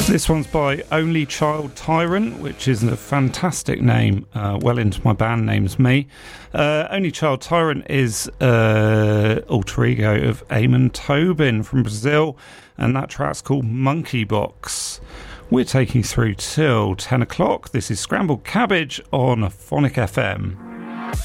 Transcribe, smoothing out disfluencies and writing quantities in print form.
This one's by Only Child Tyrant, which is a fantastic name, well into my band names, me. Only Child Tyrant is alter ego of Eamon Tobin from Brazil, and that track's called Monkey Box. We're taking through till 10 o'clock. This is Scrambled Cabbage on Phonic FM.